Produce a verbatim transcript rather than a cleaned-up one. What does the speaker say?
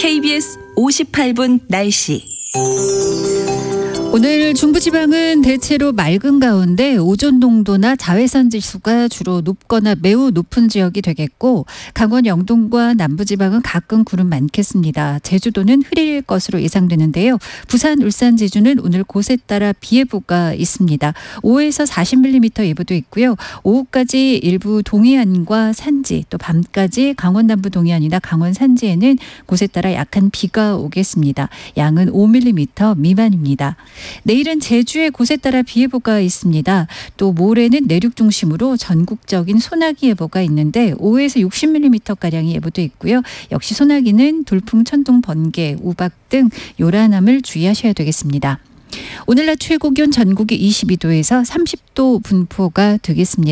케이비에스 오십팔 분 날씨. 오늘 중부지방은 대체로 맑은 가운데 오존 농도나 자외선 지수가 주로 높거나 매우 높은 지역이 되겠고, 강원 영동과 남부지방은 가끔 구름 많겠습니다. 제주도는 흐릴 것으로 예상되는데요. 부산, 울산, 제주는 오늘 곳에 따라 비 예보가 있습니다. 오에서 사십 밀리미터 예보도 있고요. 오후까지 일부 동해안과 산지, 또 밤까지 강원 남부 동해안이나 강원 산지에는 곳에 따라 약한 비가 오겠습니다. 양은 오 밀리미터 미만입니다. 내일은 제주에 곳에 따라 비 예보가 있습니다. 또 모레는 내륙 중심으로 전국적인 소나기 예보가 있는데 오에서 육십 밀리미터가량의 예보도 있고요. 역시 소나기는 돌풍, 천둥, 번개, 우박 등 요란함을 주의하셔야 되겠습니다. 오늘 낮 최고 기온 전국이 이십이 도에서 삼십 도 분포가 되겠습니다.